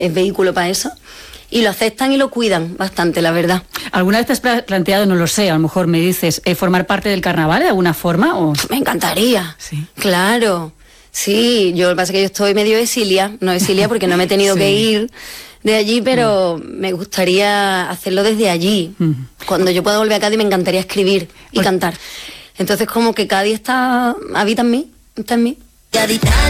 es vehículo para eso. Y lo aceptan y lo cuidan bastante, la verdad. ¿Alguna vez te has planteado, no lo sé, a lo mejor me dices, formar parte del carnaval de alguna forma? ¿O? Me encantaría. Sí. Claro. Sí, lo que pasa es que yo estoy medio exilia, no exilia porque no me he tenido que ir de allí, pero me gustaría hacerlo desde allí. Cuando yo pueda volver a Cádiz me encantaría escribir y cantar. Entonces como que Cádiz habita en mí, está en mí. Gaditana.